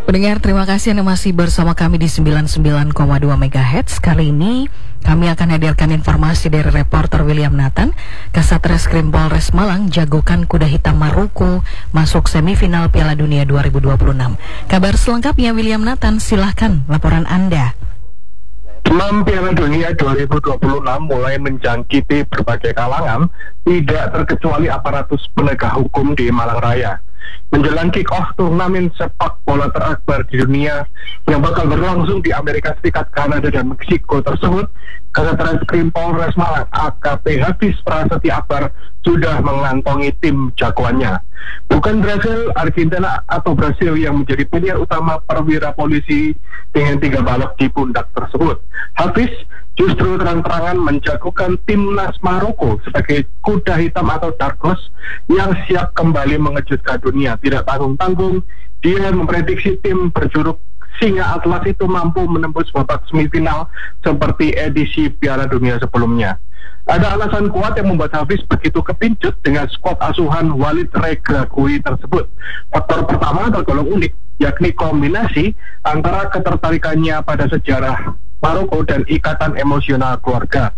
Pendengar, terima kasih Anda masih bersama kami di 99,2 MHz. Kali ini kami akan hadirkan informasi dari reporter William Nathan. Kasat Reskrim Polres Malang jagokan kuda hitam Maroko masuk semifinal Piala Dunia 2026. Kabar selengkapnya William Nathan, silahkan laporan Anda. Demam Piala Dunia 2026 mulai menjangkiti berbagai kalangan, tidak terkecuali aparatus penegak hukum di Malang Raya. Menjelang kick-off turnamen sepak bola terakbar di dunia yang bakal berlangsung di Amerika Serikat, Kanada, dan Meksiko tersebut, Kasat Reskrim Polres Malang AKP Hafiz Prasetya Akbar sudah mengantongi tim jagoannya. Bukan Brasil, Argentina, atau Brasil yang menjadi pilihan utama perwira polisi dengan 3 balok di pundak tersebut. Hafiz justru terang-terangan menjagokan timnas Maroko sebagai kuda hitam atau dark horse yang siap kembali mengejutkan dunia. Tidak tanggung-tanggung, dia memprediksi tim berjuluk Singa Atlas itu mampu menembus babak semifinal seperti edisi Piala Dunia sebelumnya. Ada alasan kuat yang membuat Hafiz begitu kepincut dengan skuad asuhan Walid Regragui tersebut. Faktor pertama tergolong unik, yakni kombinasi antara ketertarikannya pada sejarah Maroko dan ikatan emosional keluarga.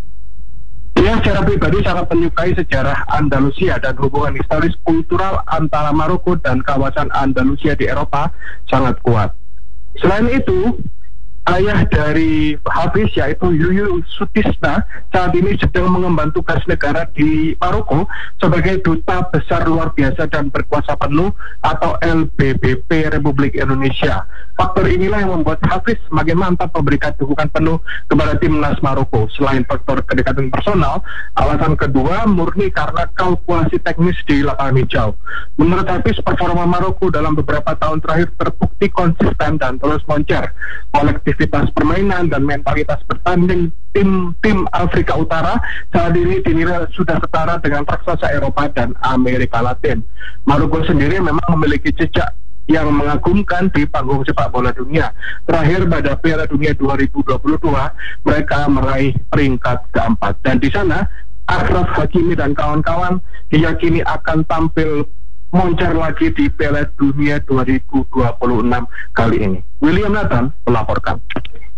Dia secara pribadi sangat menyukai sejarah Andalusia dan hubungan historis kultural antara Maroko dan kawasan Andalusia di Eropa sangat kuat. Selain itu, ayah dari Hafiz yaitu Yuyu Sutisna saat ini sedang mengemban tugas negara di Maroko sebagai duta besar luar biasa dan berkuasa penuh atau LBBP Republik Indonesia. Faktor inilah yang membuat Hafiz semakin mantap memberikan dukungan penuh kepada timnas Maroko. Selain faktor kedekatan personal, alasan kedua murni karena kalkulasi teknis di lapangan hijau. Menurut Hafiz, performa Maroko dalam beberapa tahun terakhir terbukti konsisten dan terus moncer. Kolektivitas permainan dan mentalitas bertanding tim Afrika Utara saat ini dinilai sudah setara dengan raksasa Eropa dan Amerika Latin. Maroko sendiri memang memiliki jejak yang mengagumkan di panggung sepak bola dunia. Terakhir pada Piala Dunia 2022, mereka meraih peringkat keempat. Dan di sana, Achraf Hakimi dan kawan-kawan diyakini akan tampil moncer lagi di Piala Dunia 2026 kali ini. William Nathan melaporkan.